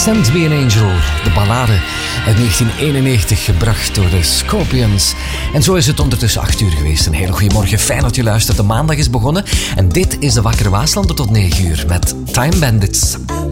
Send Me an Angel, de ballade uit 1991, gebracht door de Scorpions. En zo is het ondertussen 8 uur geweest. Een hele goede morgen, fijn dat je luistert. De maandag is begonnen en dit is de Wakkere Waaslander tot 9 uur met Time Bandits.